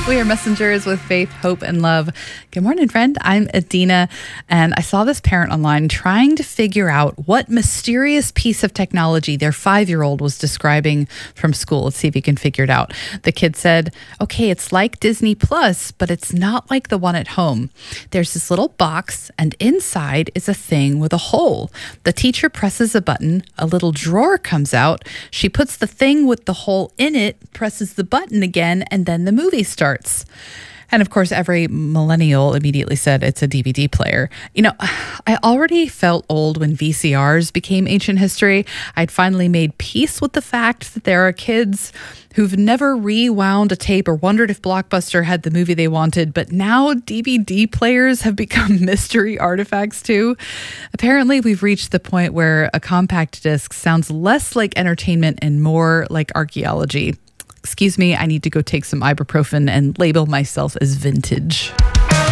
We are messengers with faith, hope, and love. Good morning, friend. I'm Adina, and I saw this parent online trying to figure out what mysterious piece of technology their 5-year-old was describing from school. Let's see if you can figure it out. The kid said, okay, it's like Disney Plus, but it's not like the one at home. There's this little box, and inside is a thing with a hole. The teacher presses a button, a little drawer comes out. She puts the thing with the hole in it, presses the button again, and then the movie starts. And of course, every millennial immediately said it's a DVD player. You know, I already felt old when VCRs became ancient history. I'd finally made peace with the fact that there are kids who've never rewound a tape or wondered if Blockbuster had the movie they wanted, but now DVD players have become mystery artifacts too. Apparently, we've reached the point where a compact disc sounds less like entertainment and more like archaeology. Excuse me, I need to go take some ibuprofen and label myself as vintage.